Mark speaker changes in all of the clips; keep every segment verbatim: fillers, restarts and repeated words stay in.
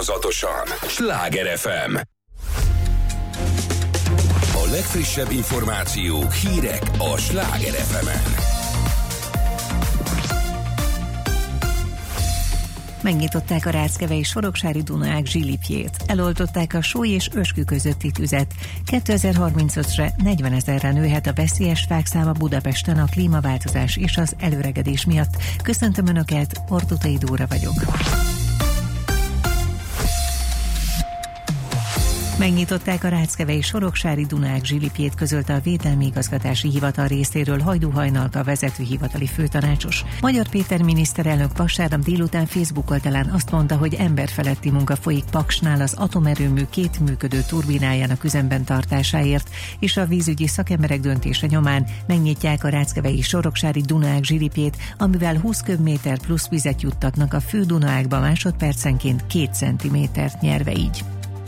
Speaker 1: Változatosan. Sláger ef em. A legfrissebb információk, hírek a Sláger ef emen.
Speaker 2: Megnyitották a Ráckevei Soroksári Dunaák zsilipjét. Eloltották a Sóly és Öskü közötti tüzet. kétezer-harmincötre negyvenezerre nőhet a veszélyes fák száma Budapesten a klímaváltozás és az előregedés miatt. Köszöntöm Önöket, Ortutai Dóra vagyok. Megnyitották a Ráckevei Soroksári Dunaák zsilipjét, közölte a Védelmi Igazgatási Hivatal részéről Hajdú Hajnalka vezetőhivatali főtanácsos. Magyar Péter miniszterelnök vasárnap délután Facebook oldalán azt mondta, hogy emberfeletti munka folyik Paksnál az atomerőmű két működő turbinájának üzemben tartásáért, és a vízügyi szakemberek döntése nyomán megnyitják a Ráckevei Soroksári Dunaák zsilipjét, amivel húsz köbméter plusz vizet juttatnak a fő Dunaákba másodpercenként két centimétert nyerve így.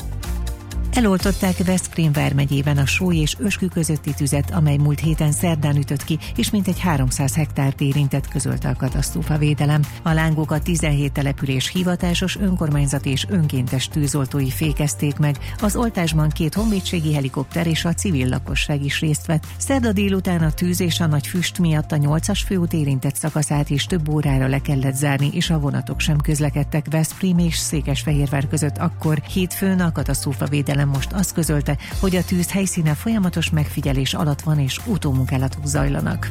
Speaker 2: Eloltották Veszprém vármegyében a Sóly és Öskü közötti tüzet, amely múlt héten szerdán ütött ki, és mintegy háromszáz hektárt érintett, közölte a katasztrófavédelem. A lángokat tizenhét település hivatásos, önkormányzati és önkéntes tűzoltói fékezték meg. Az oltásban két honvédségi helikopter és a civil lakosság is részt vett. Szerda délután a tűz és a nagy füst miatt a nyolcas főút érintett szakaszát is több órára le kellett zárni, és a vonatok sem közlekedtek Veszprém és Székesfehérvár között. Akkor hétfőn a katasztrófavédelem most azt közölte, hogy a tűz helyszíne folyamatos megfigyelés alatt van és utómunkálatok zajlanak.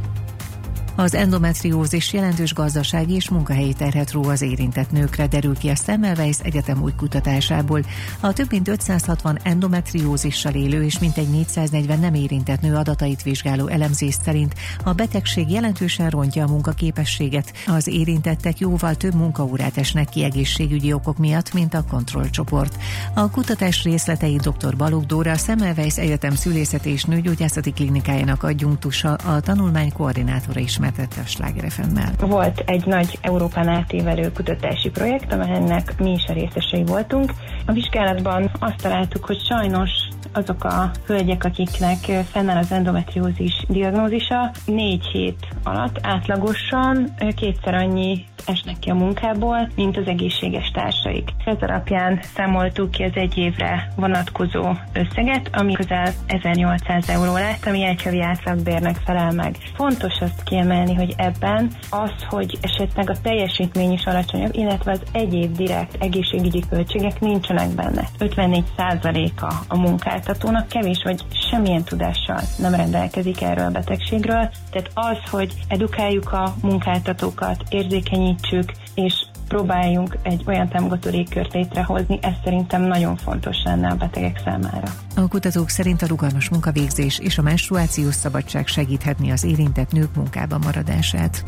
Speaker 2: Az endometriózis jelentős gazdasági és munkahelyi terhet ró az érintett nőkre, derül ki a Semmelweis Egyetem új kutatásából. A több mint ötszázhatvan endometriózissal élő és mintegy négyszáznegyven nem érintett nő adatait vizsgáló elemzés szerint a betegség jelentősen rontja a munkaképességet. Az érintettek jóval több munkaórát esnek ki egészségügyi okok miatt, mint a kontrollcsoport. A kutatás részletei dr. Balogh Dóra, a Semmelweis Egyetem szülészeti és nőgyógyászati klinikájának adjunktusa, a tanulmány koordinátora is tette a Sláger ef emmel.
Speaker 3: Volt egy nagy Európán átívelő kutatási projekt, amelynek mi is a részesei voltunk. A vizsgálatban azt találtuk, hogy sajnos azok a hölgyek, akiknek fennáll az endometriózis diagnózisa, négy hét alatt átlagosan kétszer annyi esnek ki a munkából, mint az egészséges társaik. Ez alapján számoltuk ki az egy évre vonatkozó összeget, ami közel ezernyolcszáz euró lett, ami egy havi átlagbérnek felel meg. Fontos azt kiemelni, hogy ebben az, hogy esetleg a teljesítmény is alacsonyabb, illetve az egyéb direkt egészségügyi költségek nincsenek benne. ötvennégy százaléka a munkáltatónak kevés vagy semmilyen tudással nem rendelkezik erről a betegségről. Tehát az, hogy edukáljuk a munkáltatókat, érzékenyítsük, és próbáljunk egy olyan támogató légkört létrehozni, ez szerintem nagyon fontos lenne a betegek számára.
Speaker 2: A kutatók szerint a rugalmas munkavégzés és a menstruációs szabadság segíthetni az érintett nők munkában maradását.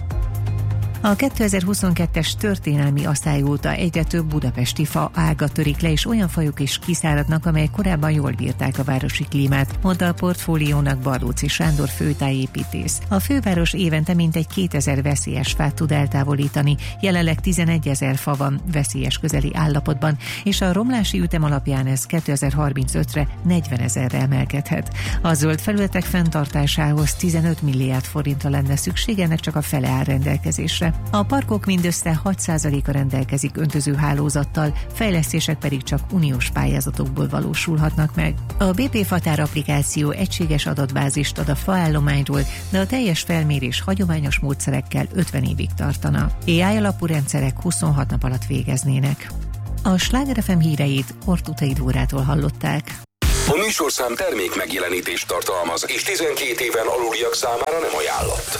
Speaker 2: A kétezer-huszonkettes történelmi asszály óta egyre több budapesti fa ágat törik le, és olyan fajok is kiszáradnak, amelyek korábban jól bírták a városi klímát, mondta a Portfóliónak Bardóczy Sándor főtájépítész. A főváros évente mintegy kétezer veszélyes fát tud eltávolítani, jelenleg tizenegyezer fa van veszélyes közeli állapotban, és a romlási ütem alapján ez kétezer-harmincötre negyvenezerre emelkedhet. A zöld felületek fenntartásához tizenöt milliárd forintra lenne szükség, ennek csak a fele áll rendelkezésre. A parkok mindössze hat százaléka rendelkezik öntözőhálózattal, fejlesztések pedig csak uniós pályázatokból valósulhatnak meg. A bé pé Fatár applikáció egységes adatbázist ad a faállományról, de a teljes felmérés hagyományos módszerekkel ötven évig tartana. á i alapú rendszerek huszonhat nap alatt végeznének. A Sláger ef em híreit Ortutai Dórától hallották.
Speaker 1: A műsorszám termék megjelenítést tartalmaz, és tizenkét éven aluliak számára nem ajánlott.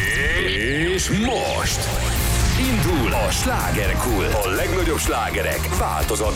Speaker 1: És most indul a Slágerkult. A legnagyobb slágerek változatban.